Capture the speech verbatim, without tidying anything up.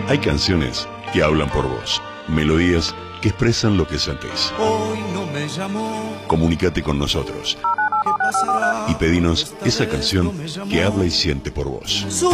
Hay canciones que hablan por vos, melodías que expresan lo que sentís. Hoy no me llamó. Comunícate con nosotros ¿Qué pasará? y pedinos Esta esa vez canción no me llamó. que habla y siente por vos.